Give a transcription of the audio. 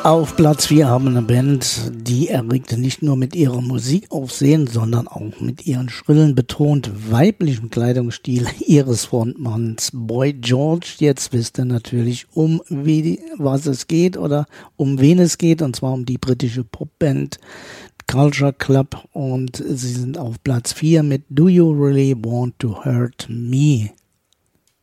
Auf Platz 4 haben wir eine Band, die erregte nicht nur mit ihrer Musik Aufsehen, sondern auch mit ihren schrillen, betont weiblichen Kleidungsstil ihres Frontmanns Boy George. Jetzt wisst ihr natürlich, was es geht oder um wen es geht, und zwar um die britische Popband Culture Club, und sie sind auf Platz 4 mit Do You Really Want to Hurt Me?